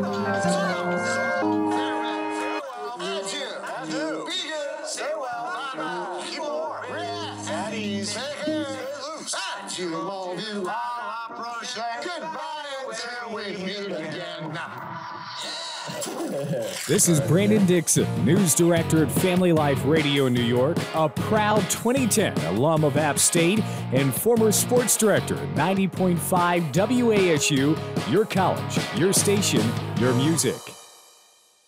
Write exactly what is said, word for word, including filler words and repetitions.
This is Brandon Dixon, news director at Family Life Radio in New York, a proud twenty ten alum of App State, and former sports director at ninety point five W A S U, your college, your station, your music.